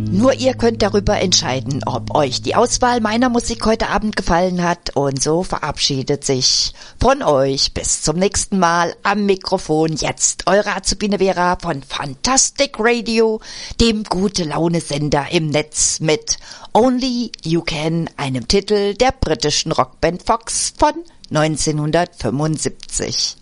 Nur ihr könnt darüber entscheiden, ob euch die Auswahl meiner Musik heute Abend gefallen hat, und so verabschiedet sich von euch bis zum nächsten Mal am Mikrofon jetzt eure Azubine Vera von Fantastic Radio, dem Gute-Laune-Sender im Netz mit Only You Can, einem Titel der britischen Rockband Fox von 1975.